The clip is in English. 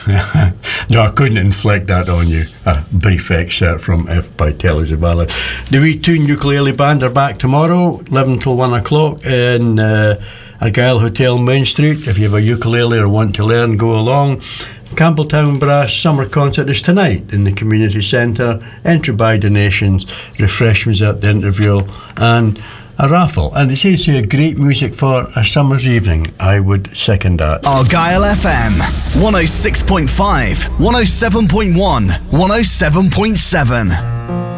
No, I couldn't inflict that on you. A brief excerpt from F by Telly Savalas. The Wee Toon Ukulele Band are back tomorrow, 11 till 1 o'clock in Argyle Hotel, Main Street. If you have a ukulele or want to learn, go along. Campbelltown Brass Summer Concert is tonight in the Community Centre. Entry by donations, refreshments at the interval, and a raffle. And it says here, great music for a summer's evening. I would second that. Argyle FM 106.5, 107.1, 107.7.